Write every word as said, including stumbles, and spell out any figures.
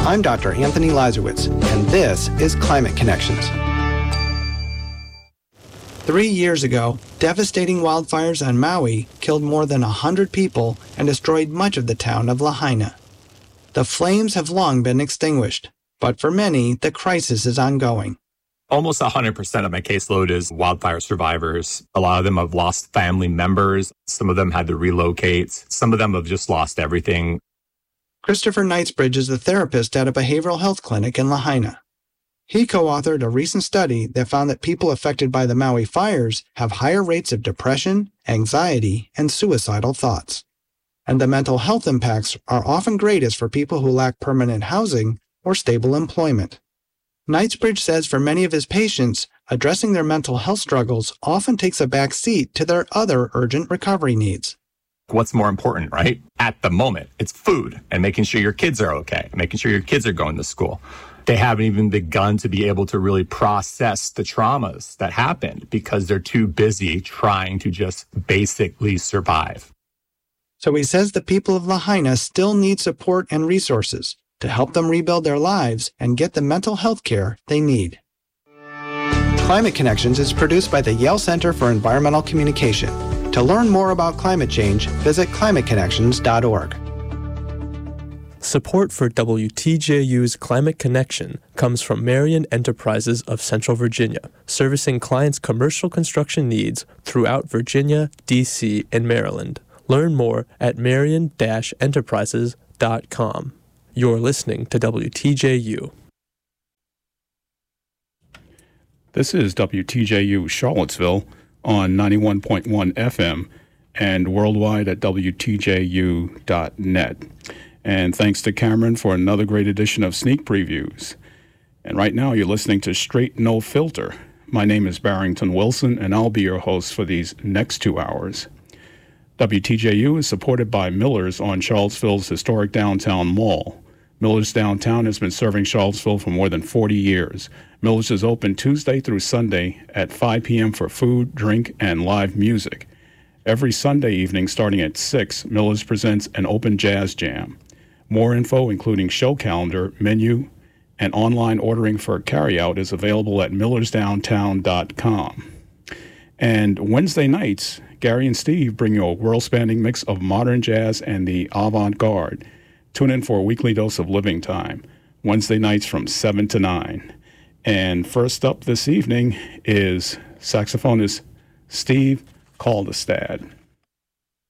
I'm Doctor Anthony Lazarowitz, and this is Climate Connections. Three years ago, devastating wildfires on Maui killed more than one hundred people and destroyed much of the town of Lahaina. The flames have long been extinguished, but for many, the crisis is ongoing. Almost one hundred percent of my caseload is wildfire survivors. A lot of them have lost family members. Some of them had to relocate. Some of them have just lost everything. Christopher Knightsbridge is a therapist at a behavioral health clinic in Lahaina. He co-authored a recent study that found that people affected by the Maui fires have higher rates of depression, anxiety, and suicidal thoughts. And the mental health impacts are often greatest for people who lack permanent housing or stable employment. Knightsbridge says for many of his patients, addressing their mental health struggles often takes a back seat to their other urgent recovery needs. What's more important, right? At the moment, it's food and making sure your kids are okay, making sure your kids are going to school. They haven't even begun to be able to really process the traumas that happened because they're too busy trying to just basically survive. So he says the people of Lahaina still need support and resources to help them rebuild their lives and get the mental health care they need. Climate Connections is produced by the Yale Center for Environmental Communication. To learn more about climate change, visit climate connections dot org. Support for W T J U's Climate Connection comes from Marion Enterprises of Central Virginia, servicing clients' commercial construction needs throughout Virginia, D C, and Maryland. Learn more at marion dash enterprises dot com. You're listening to W T J U. This is W T J U Charlottesville on ninety-one point one F M and worldwide at W T J U dot net. And thanks to Cameron for another great edition of Sneak Previews. And right now you're listening to Straight No Filter. My name is Barrington Wilson, and I'll be your host for these next two hours. W T J U is supported by Miller's on Charlottesville's historic downtown mall. Miller's Downtown has been serving Charlottesville for more than forty years. Miller's is open Tuesday through Sunday at five p.m. for food, drink, and live music. Every Sunday evening starting at six, Miller's presents an open jazz jam. More info, including show calendar, menu, and online ordering for carryout, is available at millers downtown dot com. And Wednesday nights, Gary and Steve bring you a world-spanning mix of modern jazz and the avant-garde. Tune in for a weekly dose of living time, Wednesday nights from seven to nine. And first up this evening is saxophonist Steve Kaldestad.